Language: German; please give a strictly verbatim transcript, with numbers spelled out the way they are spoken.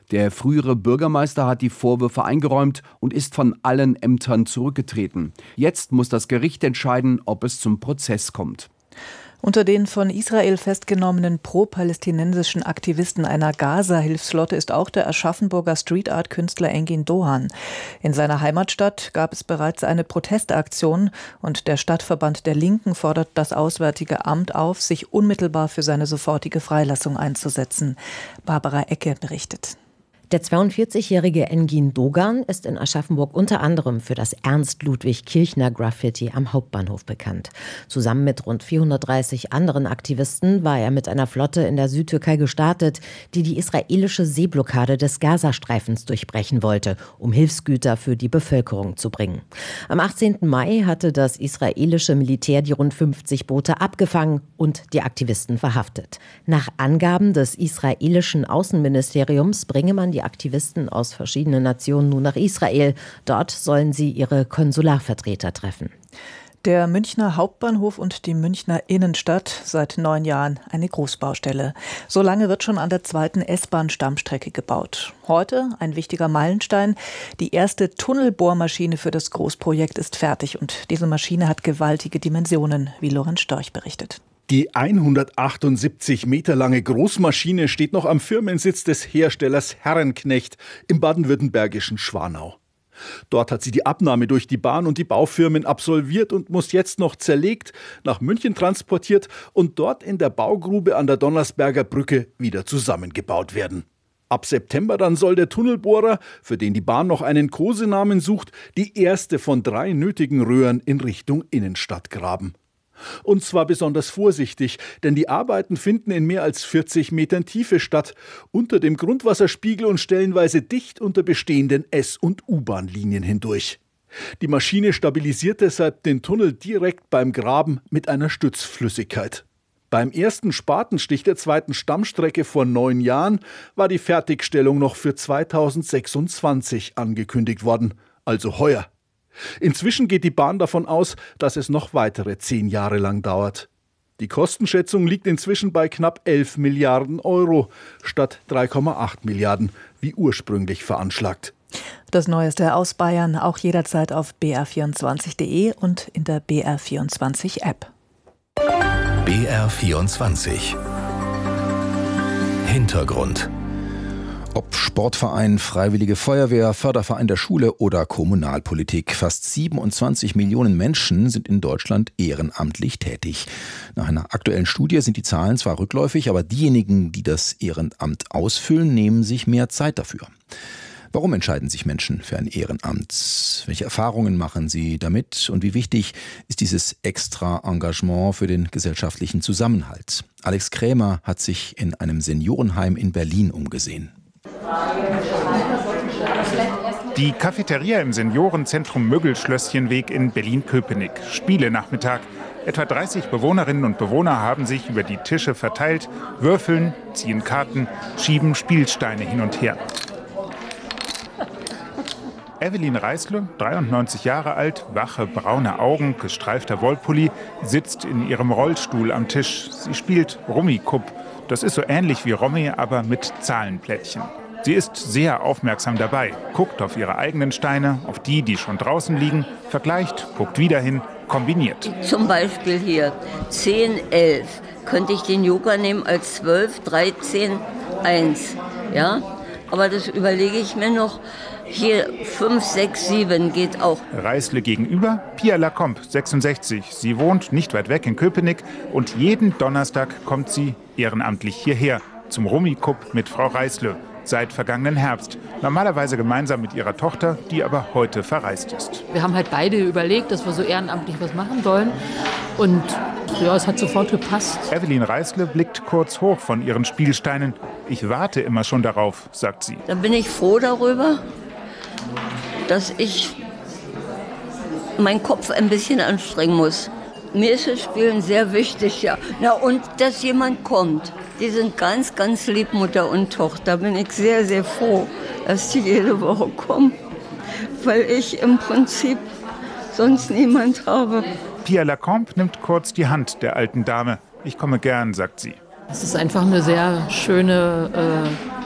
Der frühere Bürgermeister hat die Vorwürfe eingeräumt und ist von allen Ämtern zurückgetreten. Jetzt muss das Gericht entscheiden, ob es zum Prozess kommt. Unter den von Israel festgenommenen pro-palästinensischen Aktivisten einer Gaza-Hilfsflotte ist auch der Aschaffenburger Street-Art-Künstler Engin Doğan. In seiner Heimatstadt gab es bereits eine Protestaktion und der Stadtverband der Linken fordert das Auswärtige Amt auf, sich unmittelbar für seine sofortige Freilassung einzusetzen. Barbara Ecke berichtet. Der zweiundvierzigjährige Engin Doğan ist in Aschaffenburg unter anderem für das Ernst-Ludwig-Kirchner-Graffiti am Hauptbahnhof bekannt. Zusammen mit rund vierhundertdreißig anderen Aktivisten war er mit einer Flotte in der Südtürkei gestartet, die die israelische Seeblockade des Gazastreifens durchbrechen wollte, um Hilfsgüter für die Bevölkerung zu bringen. Am achtzehnten Mai hatte das israelische Militär die rund fünfzig Boote abgefangen und die Aktivisten verhaftet. Nach Angaben des israelischen Außenministeriums bringe man die Die Aktivisten aus verschiedenen Nationen nun nach Israel. Dort sollen sie ihre Konsularvertreter treffen. Der Münchner Hauptbahnhof und die Münchner Innenstadt seit neun Jahren eine Großbaustelle. So lange wird schon an der zweiten S-Bahn-Stammstrecke gebaut. Heute ein wichtiger Meilenstein. Die erste Tunnelbohrmaschine für das Großprojekt ist fertig und diese Maschine hat gewaltige Dimensionen, wie Lorenz Storch berichtet. Die hundertachtundsiebzig Meter lange Großmaschine steht noch am Firmensitz des Herstellers Herrenknecht im baden-württembergischen Schwanau. Dort hat sie die Abnahme durch die Bahn und die Baufirmen absolviert und muss jetzt noch zerlegt, nach München transportiert und dort in der Baugrube an der Donnersberger Brücke wieder zusammengebaut werden. Ab September dann soll der Tunnelbohrer, für den die Bahn noch einen Kosenamen sucht, die erste von drei nötigen Röhren in Richtung Innenstadt graben. Und zwar besonders vorsichtig, denn die Arbeiten finden in mehr als vierzig Metern Tiefe statt, unter dem Grundwasserspiegel und stellenweise dicht unter bestehenden S- und U-Bahn-Linien hindurch. Die Maschine stabilisiert deshalb den Tunnel direkt beim Graben mit einer Stützflüssigkeit. Beim ersten Spatenstich der zweiten Stammstrecke vor neun Jahren war die Fertigstellung noch für zweitausendsechsundzwanzig angekündigt worden, also heuer. Inzwischen geht die Bahn davon aus, dass es noch weitere zehn Jahre lang dauert. Die Kostenschätzung liegt inzwischen bei knapp elf Milliarden Euro statt drei Komma acht Milliarden, wie ursprünglich veranschlagt. Das Neueste aus Bayern auch jederzeit auf b r vierundzwanzig punkt de und in der B R vierundzwanzig App. B R vierundzwanzig Hintergrund. Ob Sportverein, Freiwillige Feuerwehr, Förderverein der Schule oder Kommunalpolitik. Fast siebenundzwanzig Millionen Menschen sind in Deutschland ehrenamtlich tätig. Nach einer aktuellen Studie sind die Zahlen zwar rückläufig, aber diejenigen, die das Ehrenamt ausfüllen, nehmen sich mehr Zeit dafür. Warum entscheiden sich Menschen für ein Ehrenamt? Welche Erfahrungen machen sie damit? Und wie wichtig ist dieses extra Engagement für den gesellschaftlichen Zusammenhalt? Alex Krämer hat sich in einem Seniorenheim in Berlin umgesehen. Die Cafeteria im Seniorenzentrum Möggelschlösschenweg in Berlin-Köpenick. Spielenachmittag. Etwa dreißig Bewohnerinnen und Bewohner haben sich über die Tische verteilt, würfeln, ziehen Karten, schieben Spielsteine hin und her. Evelyn Reisle, dreiundneunzig Jahre alt, wache braune Augen, gestreifter Wollpulli, sitzt in ihrem Rollstuhl am Tisch. Sie spielt Rummikub. Das ist so ähnlich wie Romy, aber mit Zahlenplättchen. Sie ist sehr aufmerksam dabei, guckt auf ihre eigenen Steine, auf die, die schon draußen liegen, vergleicht, guckt wieder hin, kombiniert. Zum Beispiel hier zehn, elf. Könnte ich den Joker nehmen als zwölf, dreizehn, eins. Ja? Aber das überlege ich mir noch. Hier fünf, sechs, sieben geht auch. Reisle gegenüber, Pia Lacombe, sechsundsechzig. Sie wohnt nicht weit weg in Köpenick und jeden Donnerstag kommt sie ehrenamtlich hierher zum Rummikub mit Frau Reisle. Seit vergangenen Herbst. Normalerweise gemeinsam mit ihrer Tochter, die aber heute verreist ist. Wir haben halt beide überlegt, dass wir so ehrenamtlich was machen wollen. Und ja, es hat sofort gepasst. Evelyn Reisle blickt kurz hoch von ihren Spielsteinen. Ich warte immer schon darauf, sagt sie. Dann bin ich froh darüber, dass ich meinen Kopf ein bisschen anstrengen muss. Mir ist das Spielen sehr wichtig, ja. Na, und dass jemand kommt. Die sind ganz, ganz lieb, Mutter und Tochter. Da bin ich sehr, sehr froh, dass die jede Woche kommen. Weil ich im Prinzip sonst niemand habe. Pia Lacombe nimmt kurz die Hand der alten Dame. Ich komme gern, sagt sie. Es ist einfach eine sehr schöne